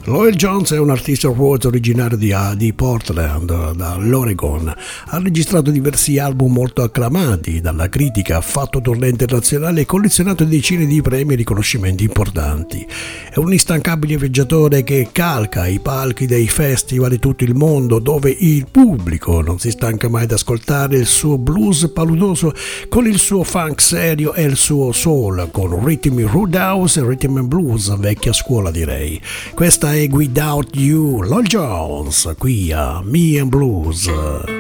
Lloyd Jones è un artista rock originario di Portland, dall'Oregon. Ha registrato diversi album molto acclamati dalla critica, ha fatto tournée internazionali e collezionato decine di premi e riconoscimenti importanti. È un instancabile viaggiatore che calca i palchi dei festival di tutto il mondo, dove il pubblico non si stanca mai di ascoltare il suo blues paludoso con il suo funk serio e il suo soul, con ritmi roadhouse e rhythm and blues, vecchia scuola direi. Questa è Without You, Lloyd Jones, qui a Me and Blues.